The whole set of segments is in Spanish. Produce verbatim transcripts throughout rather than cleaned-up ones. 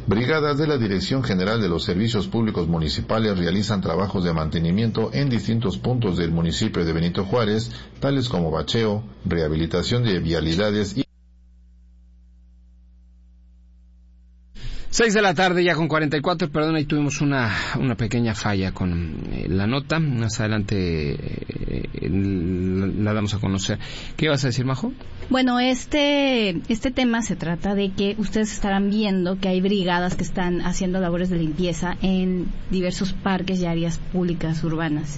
Brigadas de la Dirección General de los Servicios Públicos Municipales realizan trabajos de mantenimiento en distintos puntos del municipio de Benito Juárez, tales como bacheo, rehabilitación de vialidades y... Seis de la tarde ya con cuarenta y cuatro, perdón, ahí tuvimos una una pequeña falla con eh, la nota, más adelante eh, la damos a conocer. ¿Qué ibas a decir, Majo? Bueno, este este tema se trata de que ustedes estarán viendo que hay brigadas que están haciendo labores de limpieza en diversos parques y áreas públicas urbanas.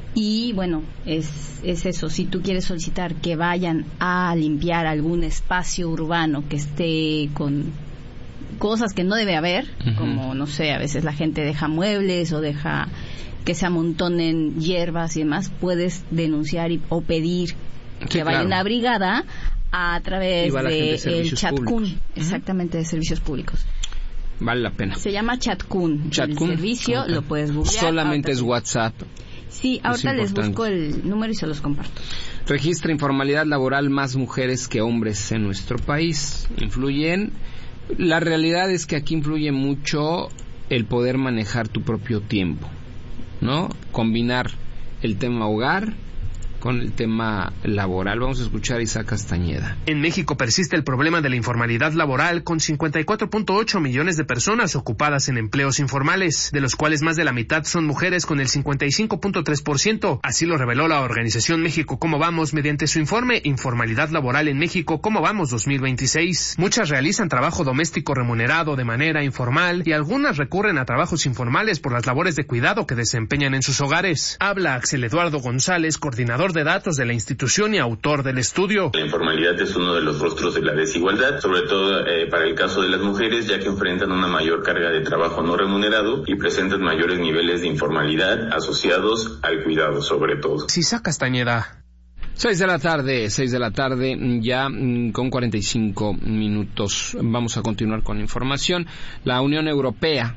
Y bueno, es, es eso, si tú quieres solicitar que vayan a limpiar algún espacio urbano que esté con cosas que no debe haber, uh-huh. como, no sé, a veces la gente deja muebles o deja que se amontonen hierbas y demás, puedes denunciar y, o pedir sí, que vaya claro. una brigada a través de el Chatcun, exactamente, uh-huh. de servicios públicos. Vale la pena. Se llama Chatcun, Chatcun. El servicio, okay. Lo puedes buscar. Solamente ahorita es WhatsApp. Sí, ahorita les busco el número y se los comparto. Registra informalidad laboral más mujeres que hombres en nuestro país. Influyen... La realidad es que aquí influye mucho el poder manejar tu propio tiempo, ¿no? Combinar el tema hogar con el tema laboral. Vamos a escuchar a Isaac Castañeda. En México persiste el problema de la informalidad laboral, con cincuenta y cuatro punto ocho millones de personas ocupadas en empleos informales, de los cuales más de la mitad son mujeres, con el cincuenta y cinco punto tres por ciento. Así lo reveló la organización México Cómo Vamos mediante su informe Informalidad Laboral en México Cómo Vamos dos mil veintiséis. Muchas realizan trabajo doméstico remunerado de manera informal y algunas recurren a trabajos informales por las labores de cuidado que desempeñan en sus hogares. Habla Axel Eduardo González, coordinador de datos de la institución y autor del estudio. La informalidad es uno de los rostros de la desigualdad, sobre todo eh, para el caso de las mujeres, ya que enfrentan una mayor carga de trabajo no remunerado y presentan mayores niveles de informalidad asociados al cuidado, sobre todo. Isaac Castañeda. Seis de la tarde, seis de la tarde, ya con cuarenta y cinco minutos. Vamos a continuar con la información. La Unión Europea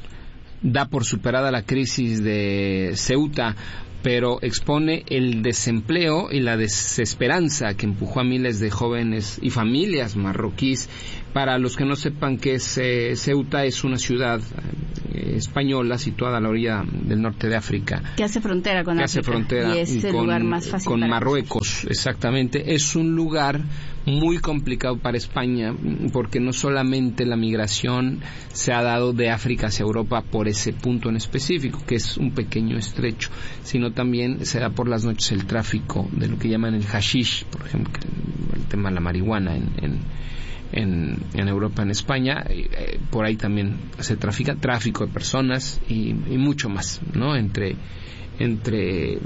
da por superada la crisis de Ceuta, pero expone el desempleo y la desesperanza que empujó a miles de jóvenes y familias marroquíes. Para los que no sepan qué es eh, Ceuta, es una ciudad eh, española situada a la orilla del norte de África. Que hace frontera con que África. Hace frontera y es el con, lugar más fácil con para Marruecos, nosotros. Exactamente. Es un lugar muy complicado para España, porque no solamente la migración se ha dado de África hacia Europa por ese punto en específico, que es un pequeño estrecho, sino también se da por las noches el tráfico de lo que llaman el hashish, por ejemplo, el tema de la marihuana en, en En, en Europa, en España, eh, por ahí también se trafica, tráfico de personas y, y mucho más, ¿no? Entre entre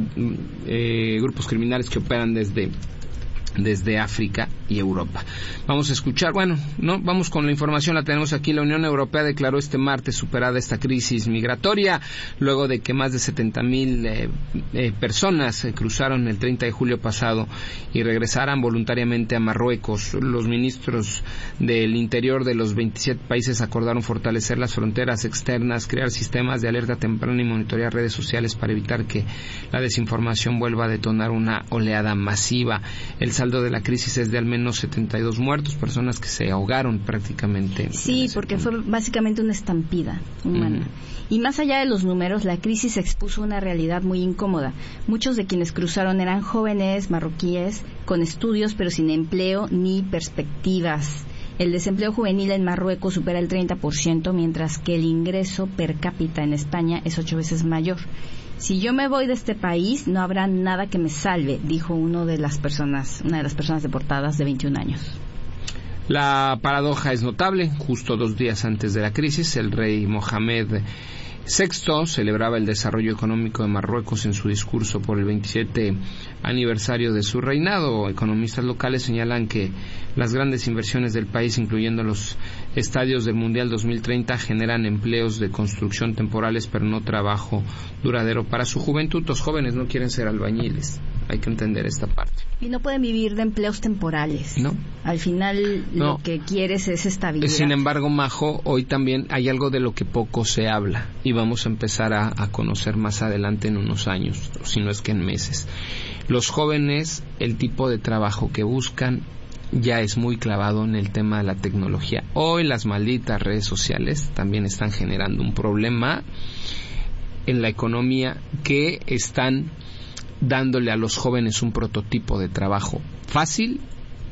eh, grupos criminales que operan desde desde África y Europa. Vamos a escuchar, bueno, no, vamos con la información, la tenemos aquí. La Unión Europea declaró este martes superada esta crisis migratoria, luego de que más de setenta mil eh, eh, personas eh, cruzaron el treinta de julio pasado y regresaran voluntariamente a Marruecos. Los ministros del interior de los veintisiete países acordaron fortalecer las fronteras externas, crear sistemas de alerta temprana y monitorear redes sociales para evitar que la desinformación vuelva a detonar una oleada masiva. El saldo de la crisis es de al menos setenta y dos muertos, personas que se ahogaron prácticamente. Sí, porque punto. Fue básicamente una estampida humana. Uh-huh. Y más allá de los números, la crisis expuso una realidad muy incómoda. Muchos de quienes cruzaron eran jóvenes marroquíes con estudios pero sin empleo ni perspectivas. El desempleo juvenil en Marruecos supera el treinta por ciento, mientras que el ingreso per cápita en España es ocho veces mayor. Si yo me voy de este país, no habrá nada que me salve, dijo uno de las personas, una de las personas deportadas de veintiún años. La paradoja es notable. Justo dos días antes de la crisis, el rey Mohamed sexto celebraba el desarrollo económico de Marruecos en su discurso por el veintisiete aniversario de su reinado. Economistas locales señalan que las grandes inversiones del país, incluyendo los estadios del Mundial dos mil treinta, generan empleos de construcción temporales, pero no trabajo duradero para su juventud. Los jóvenes no quieren ser albañiles. Hay que entender esta parte. Y no pueden vivir de empleos temporales. No. Al final no. Lo que quieres es estabilidad. Sin embargo, Majo, hoy también hay algo de lo que poco se habla y vamos a empezar a, a conocer más adelante en unos años, si no es que en meses. Los jóvenes, el tipo de trabajo que buscan ya es muy clavado en el tema de la tecnología. Hoy las malditas redes sociales también están generando un problema en la economía, que están dándole a los jóvenes un prototipo de trabajo fácil,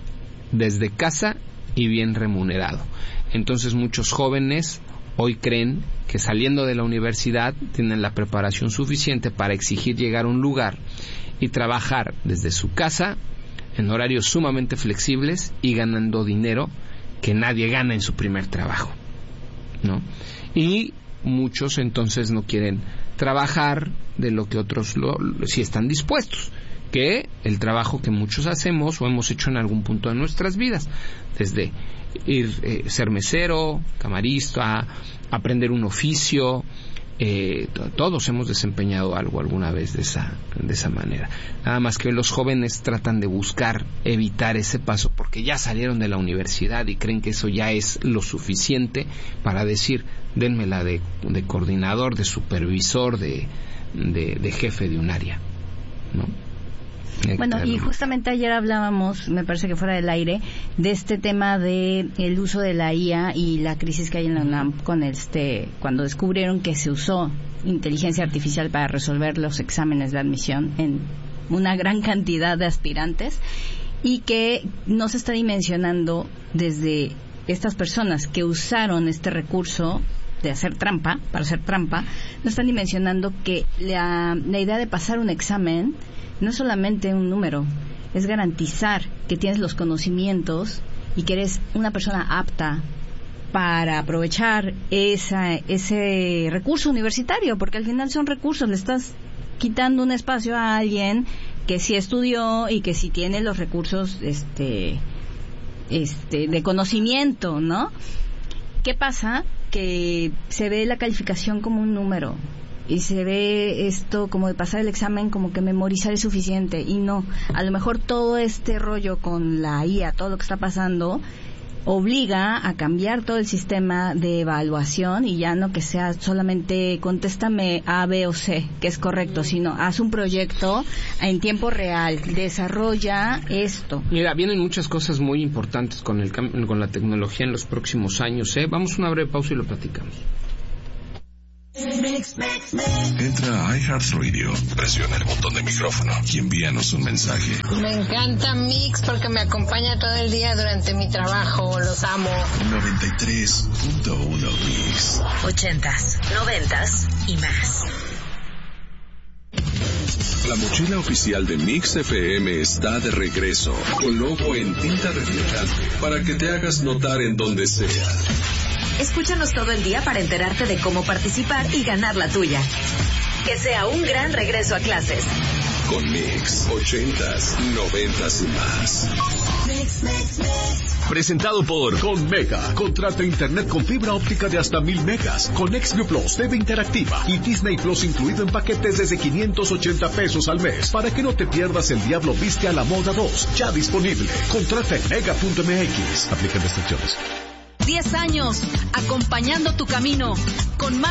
desde casa y bien remunerado. Entonces muchos jóvenes hoy creen que saliendo de la universidad tienen la preparación suficiente para exigir llegar a un lugar y trabajar desde su casa en horarios sumamente flexibles y ganando dinero que nadie gana en su primer trabajo, ¿no? Y muchos entonces no quieren trabajar de lo que otros lo, sí están dispuestos, que el trabajo que muchos hacemos o hemos hecho en algún punto de nuestras vidas, desde ir eh, ser mesero, camarista, aprender un oficio, eh, todos hemos desempeñado algo alguna vez de esa de esa manera. Nada más que los jóvenes tratan de buscar evitar ese paso porque ya salieron de la universidad y creen que eso ya es lo suficiente para decir, denmela de, de coordinador, de supervisor, de, de, de jefe de un área, ¿no? Bueno, y justamente ayer hablábamos, me parece que fuera del aire, de este tema de el uso de la I A y la crisis que hay en la UNAM con este, cuando descubrieron que se usó inteligencia artificial para resolver los exámenes de admisión en una gran cantidad de aspirantes, y que no se está dimensionando desde estas personas que usaron este recurso de hacer trampa, para hacer trampa, no están dimensionando que la, la idea de pasar un examen no es solamente un número, es garantizar que tienes los conocimientos y que eres una persona apta para aprovechar esa, ese recurso universitario, porque al final son recursos, le estás quitando un espacio a alguien que sí estudió y que sí tiene los recursos este, este, de conocimiento, ¿no? ¿Qué pasa? Que se ve la calificación como un número y se ve esto como de pasar el examen como que memorizar es suficiente, y no, a lo mejor todo este rollo con la I A, todo lo que está pasando obliga a cambiar todo el sistema de evaluación, y ya no que sea solamente contéstame A, B o C, que es correcto, sino haz un proyecto en tiempo real, desarrolla esto. Mira, vienen muchas cosas muy importantes con el con la tecnología en los próximos años, ¿eh? Vamos a una breve pausa y lo platicamos. Entra a iHeartRadio, presiona el botón de micrófono y envíanos un mensaje. Me encanta Mix porque me acompaña todo el día durante mi trabajo, los amo. noventa y tres punto uno Mix. Ochentas, noventas y más. La mochila oficial de Mix F M está de regreso, con logo en tinta reflejante, para que te hagas notar en donde sea. Escúchanos todo el día para enterarte de cómo participar y ganar la tuya. Que sea un gran regreso a clases. Con Mix, ochentas, noventas y más. Mix, mix, mix. Presentado por Conmega. Contrata internet con fibra óptica de hasta mil megas, con Xview Plus, T V interactiva y Disney Plus incluido en paquetes desde quinientos ochenta pesos al mes. Para que no te pierdas El Diablo Viste a la Moda dos. Ya disponible. Contrata en mega punto m x. Aplican restricciones. diez años, acompañando tu camino, con más